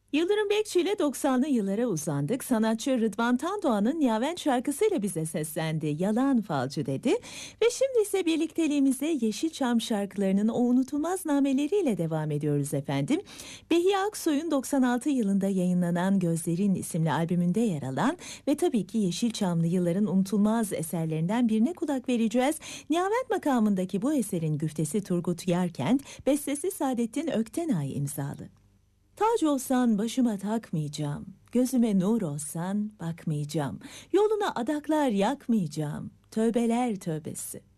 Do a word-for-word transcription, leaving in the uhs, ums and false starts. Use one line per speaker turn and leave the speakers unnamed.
Yıldırım Bekçi ile doksanlı yıllara uzandık. Sanatçı Rıdvan Tandoğan'ın Yaven şarkısıyla bize seslendi. Yalan falcı dedi. Ve şimdi ise birlikteliğimize Yeşilçam şarkılarının o unutulmaz nameleriyle devam ediyoruz efendim. Behiye Aksoy'un doksan altı yılında yayınlanan Gözlerin isimli albümünde yer alan ve tabii ki Yeşilçamlı yılların unutulmaz eserlerinden birine kulak vereceğiz. Nihavent makamındaki bu eserin güftesi Turgut Yarkent, bestesi Saadettin Öktenay imzalı. Tac olsan başıma takmayacağım, gözüme nur olsan bakmayacağım, yoluna adaklar yakmayacağım, tövbeler tövbesi.